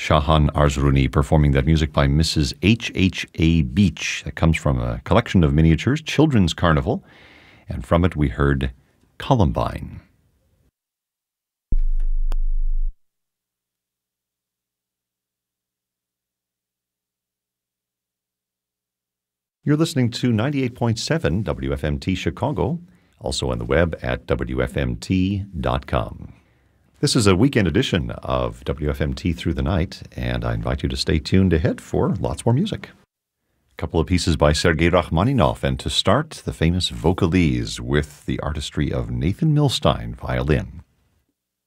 Shahan Arzrouni performing that music by Mrs. H.H.A. Beach. That comes from a collection of miniatures, Children's Carnival, and from it we heard Columbine. You're listening to 98.7 WFMT Chicago, also on the web at WFMT.com. This is a weekend edition of WFMT Through the Night, and I invite you to stay tuned ahead for lots more music. A couple of pieces by Sergei Rachmaninoff, and to start, the famous Vocalese with the artistry of Nathan Milstein, violin.